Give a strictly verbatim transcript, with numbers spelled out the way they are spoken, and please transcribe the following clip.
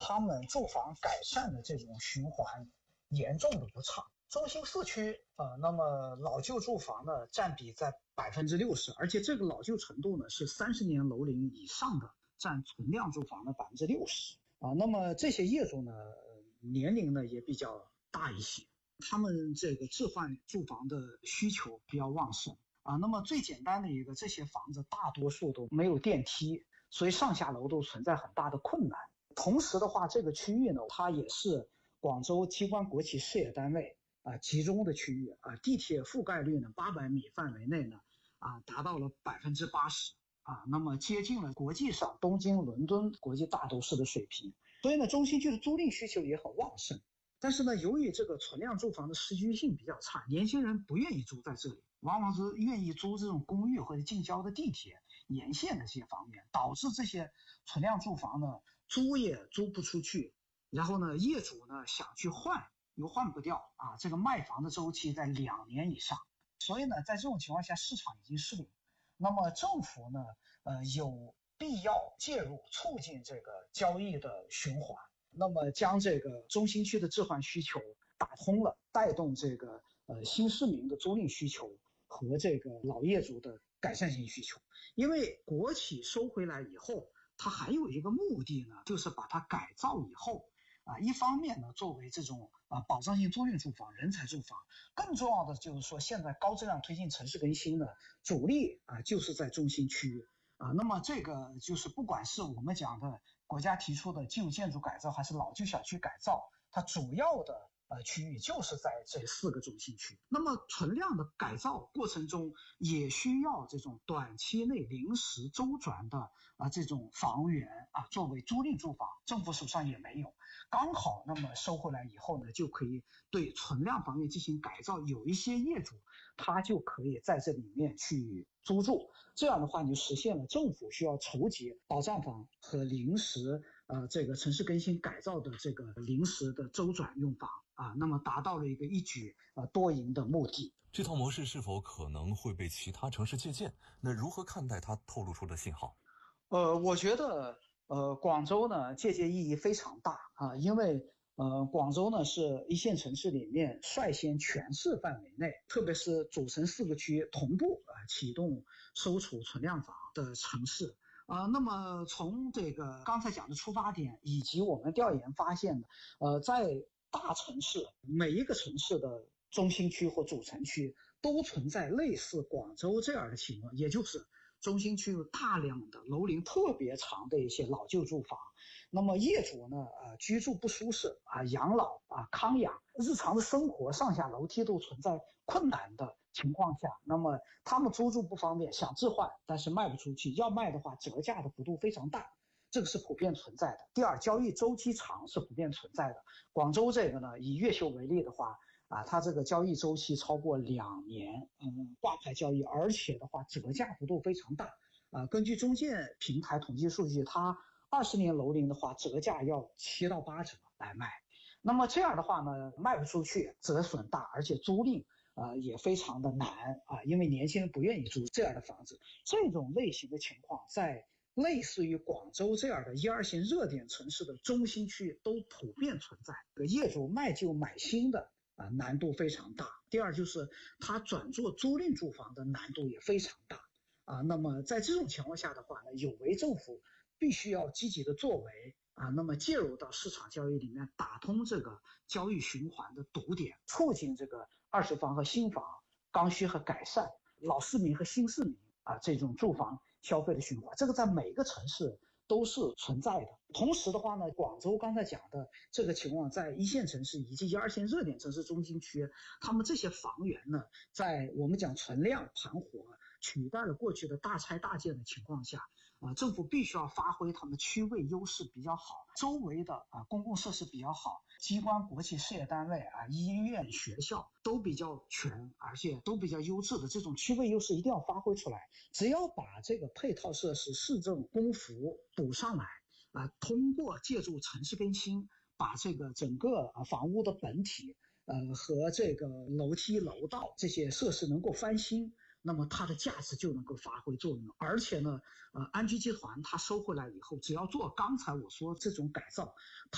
他们住房改善的这种循环严重的不畅。中心四区呃，那么老旧住房呢占比在百分之六十，而且这个老旧程度呢是三十年楼龄以上的占存量住房的百分之六十啊。那么这些业主呢，年龄呢也比较大一些，他们这个置换住房的需求比较旺盛啊。那么最简单的一个，这些房子大多数都没有电梯，所以上下楼都存在很大的困难。同时的话，这个区域呢，它也是广州机关国企事业单位啊集中的区域啊，地铁覆盖率呢八百米范围内呢啊达到了百分之八十啊，那么接近了国际上东京、伦敦国际大都市的水平。所以呢，中心区的租赁需求也很旺盛。但是呢，由于这个存量住房的适居性比较差，年轻人不愿意租在这里，往往是愿意租这种公寓或者近郊的地铁沿线的这些房源，导致这些存量住房呢租也租不出去，然后呢业主呢想去换又换不掉啊，这个卖房的周期在两年以上。所以呢，在这种情况下，市场已经失灵。那么政府呢，呃，有必要介入，促进这个交易的循环。那么将这个中心区的置换需求打通了，带动这个呃新市民的租赁需求和这个老业主的改善性需求。因为国企收回来以后，它还有一个目的呢，就是把它改造以后啊，一方面呢作为这种啊保障性租赁住房、人才住房，更重要的就是说，现在高质量推进城市更新的主力啊就是在中心区啊。那么这个就是不管是我们讲的国家提出的旧建筑改造还是老旧小区改造，它主要的呃区域就是在这四个中心区。那么存量的改造过程中也需要这种短期内临时周转的啊这种房源啊作为租赁住房，政府手上也没有，刚好那么收回来以后呢，就可以对存量房源进行改造，有一些业主他就可以在这里面去租住，这样的话你就实现了政府需要筹集保障房和临时呃这个城市更新改造的这个临时的周转用房啊，那么达到了一个一举呃多赢的目的。 这套模式是否可能会被其他城市借鉴？那如何看待它透露出的信号？ 呃，我觉得呃广州呢借鉴意义非常大啊，因为呃，广州呢是一线城市里面率先全市范围内，特别是主城四个区同步啊、呃、启动收储存量房的城市啊、呃。那么从这个刚才讲的出发点，以及我们调研发现的，呃，在大城市每一个城市的中心区或主城区都存在类似广州这样的情况，也就是中心区有大量的楼龄特别长的一些老旧住房，那么业主呢，呃，居住不舒适啊，养老啊，康养，日常的生活上下楼梯都存在困难的情况下，那么他们租住不方便，想置换，但是卖不出去，要卖的话折价的幅度非常大，这个是普遍存在的。第二，交易周期长是普遍存在的。广州这个呢，以越秀为例的话，啊，它这个交易周期超过两年，嗯，挂牌交易，而且的话折价幅度非常大，啊，根据中介平台统计数据，它二十年楼龄的话，折价要七到八折来卖。那么这样的话呢，卖不出去，折损大，而且租赁啊、呃、也非常的难啊，因为年轻人不愿意租这样的房子。这种类型的情况，在类似于广州这样的一二线热点城市的中心区都普遍存在，业主卖旧买新的啊，难度非常大。第二就是它转做租赁住房的难度也非常大啊。那么在这种情况下的话呢，有为政府必须要积极的作为啊，那么介入到市场交易里面，打通这个交易循环的堵点，促进这个二手房和新房刚需和改善，老市民和新市民啊这种住房消费的循环，这个在每个城市都是存在的。同时的话呢，广州刚才讲的这个情况，在一线城市以及一二线热点城市中心区，他们这些房源呢，在我们讲存量盘活取代了过去的大拆大建的情况下，啊、呃，政府必须要发挥他们区位优势比较好，周围的啊、呃、公共设施比较好，机关、国企、事业单位啊、医院、学校都比较全，而且都比较优质的这种区位优势一定要发挥出来。只要把这个配套设施、市政、公服补上来。啊、呃，通过借助城市更新，把这个整个啊房屋的本体，呃和这个楼梯、楼道这些设施能够翻新，那么它的价值就能够发挥作用。而且呢，呃，安居集团它收回来以后，只要做刚才我说这种改造，